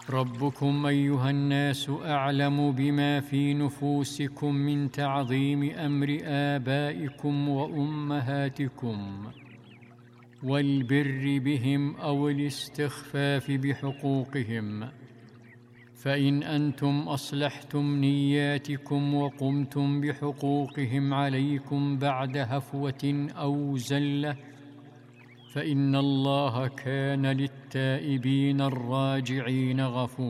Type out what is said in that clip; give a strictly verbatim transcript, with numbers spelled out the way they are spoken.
ربكم أيها الناس أعلم بما في نفوسكم من تعظيم أمر آبائكم وأمهاتكم والبر بهم أو الاستخفاف بحقوقهم. فإن أنتم أصلحتم نياتكم وقمتم بحقوقهم عليكم بعد هفوة أو زلة، فإن الله كان للتائبين الراجعين غفورا.